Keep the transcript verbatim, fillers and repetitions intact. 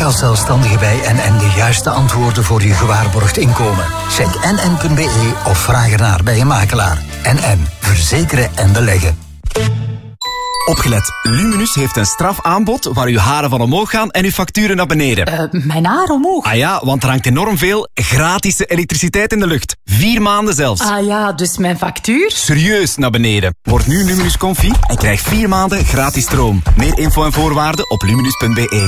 als zelfstandige bij N N de juiste antwoorden voor je gewaarborgd inkomen. Check n n punt b e of vraag ernaar bij een makelaar. N N. Verzekeren en beleggen. Opgelet. Luminus heeft een strafaanbod waar uw haren van omhoog gaan en uw facturen naar beneden. Uh, mijn haar omhoog? Ah ja, want er hangt enorm veel gratis elektriciteit in de lucht. Vier maanden zelfs. Ah ja, dus mijn factuur? Serieus naar beneden. Word nu Luminus Comfy en krijg vier maanden gratis stroom. Meer info en voorwaarden op luminus punt b e.